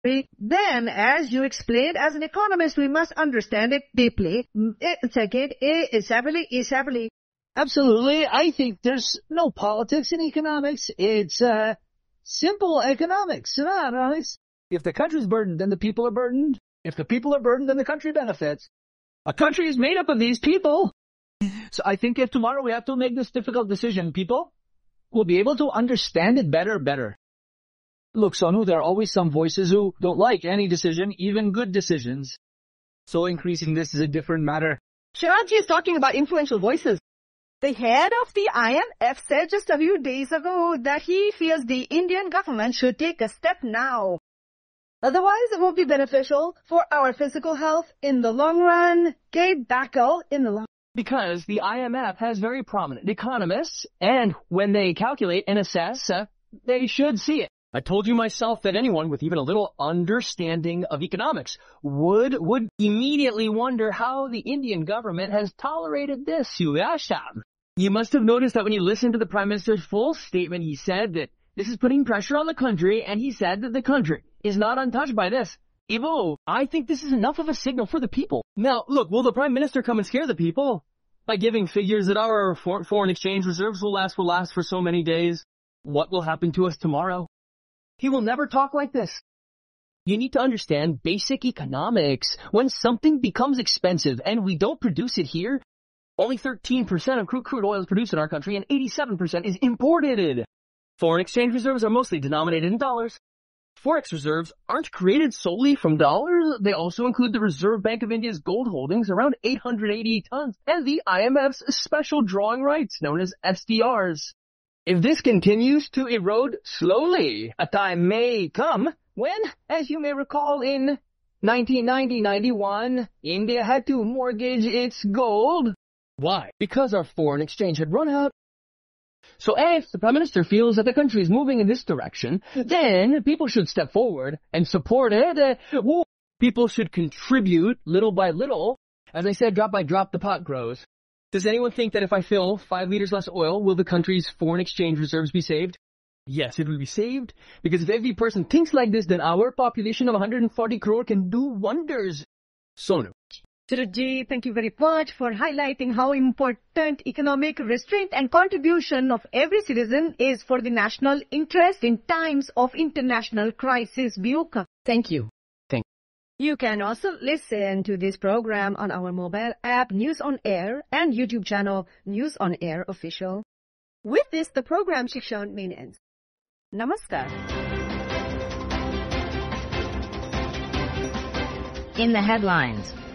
then, as you explained, as an economist, we must understand it deeply. Second, isably. Absolutely. I think there's no politics in economics. It's simple economics. If the country's burdened, then the people are burdened. If the people are burdened, then the country benefits. A country is made up of these people. So I think if tomorrow we have to make this difficult decision, people will be able to understand it better. Look, Sonu, there are always some voices who don't like any decision, even good decisions. So increasing this is a different matter. Shivaji is talking about influential voices. The head of the IMF said just a few days ago that he feels the Indian government should take a step now. Otherwise, it won't be beneficial for our physical health in the long run. Because the IMF has very prominent economists, and when they calculate and assess, they should see it. I told you myself that anyone with even a little understanding of economics would immediately wonder how the Indian government has tolerated this, Yuvasham. You must have noticed that when you listened to the Prime Minister's full statement, he said that this is putting pressure on the country, and he said that the country is not untouched by this. Ivo, I think this is enough of a signal for the people. Now, look, will the Prime Minister come and scare the people by giving figures that our foreign exchange reserves will last for so many days? What will happen to us tomorrow? He will never talk like this. You need to understand basic economics. When something becomes expensive and we don't produce it here, only 13% of crude oil is produced in our country and 87% is imported. Foreign exchange reserves are mostly denominated in dollars. Forex reserves aren't created solely from dollars. They also include the Reserve Bank of India's gold holdings, around 880 tons, and the IMF's special drawing rights, known as SDRs. If this continues to erode slowly, a time may come when, as you may recall, in 1990-91, India had to mortgage its gold. Why? Because our foreign exchange had run out. So if the Prime Minister feels that the country is moving in this direction, then people should step forward and support it. People should contribute little by little. As I said, drop by drop, the pot grows. Does anyone think that if I fill 5 liters less oil, will the country's foreign exchange reserves be saved? Yes, it will be saved, because if every person thinks like this, then our population of 140 crore can do wonders. Sonu. Suruji, thank you very much for highlighting how important economic restraint and contribution of every citizen is for the national interest in times of international crisis. Biyuka. Thank you. You can also listen to this program on our mobile app News on Air and YouTube channel News on Air Official. With this, the program Shikshan main ends. Namaskar. In the headlines.